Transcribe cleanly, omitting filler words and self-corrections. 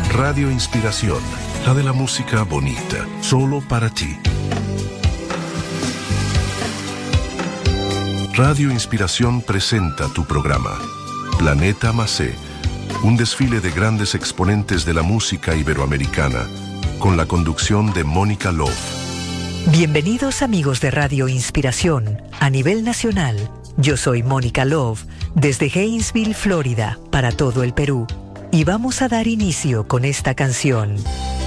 Radio Inspiración, la de la música bonita, solo para ti. Radio Inspiración presenta tu programa, Planeta Macé, un desfile de grandes exponentes de la música iberoamericana, con la conducción de Mónica Love. Bienvenidos amigos de Radio Inspiración a nivel nacional. Yo soy Mónica Love, desde Gainesville, Florida, para todo el Perú. Y vamos a dar inicio con esta canción,